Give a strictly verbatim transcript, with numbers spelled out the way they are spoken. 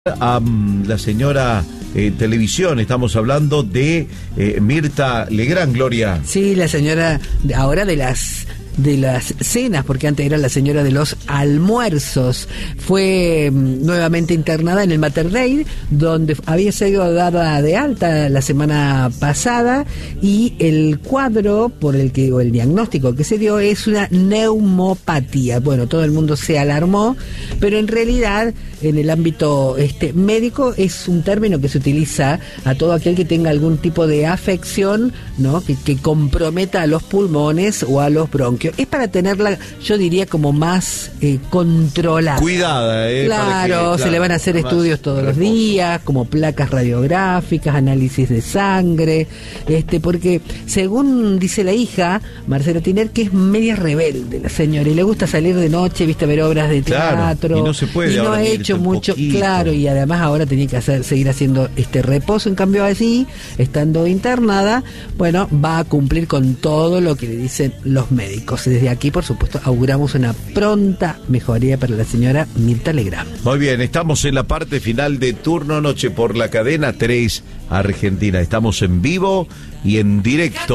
A um, la señora eh, televisión, estamos hablando de eh, Mirta Legrand, Gloria. Sí, la señora ahora de las de las cenas, porque antes era la señora de los almuerzos. Fue um, nuevamente internada en el Mater Dei, donde había sido dada de alta la semana pasada, y el cuadro por el que, o el diagnóstico que se dio es una neumopatía. Bueno, todo el mundo se alarmó, pero en realidad en el ámbito este médico es un término que se utiliza a todo aquel que tenga algún tipo de afección, ¿no? que, que comprometa a los pulmones o a los bronquios. Es para tenerla, yo diría, como más eh, controlada. Cuidada, ¿eh? Claro, para que, claro, se le van a hacer estudios todos reposo. los días, como placas radiográficas, análisis de sangre, este, porque según dice la hija, Marcela Tiner, que es media rebelde la señora, y le gusta salir de noche, viste, ver obras de teatro. Claro, y no se puede. Y no ahora ha hecho mucho, poquito. claro, y además ahora tenía que hacer, seguir haciendo este reposo. En cambio allí, estando internada, bueno, va a cumplir con todo lo que le dicen los médicos. Desde aquí, por supuesto, auguramos una pronta mejoría para la señora Mirta Legrand. Muy bien, estamos en la parte final de Turno Noche por la cadena tres Argentina. Estamos en vivo y en directo.